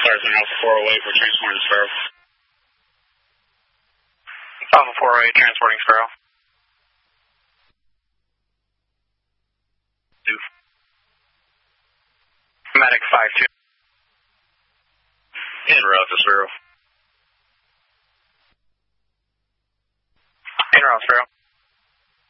Sergeant Alpha 408, we're transporting Sparrow. Alpha 408, transporting Sparrow. Medic 5-2. En route to Sparrow. En route, Sparrow.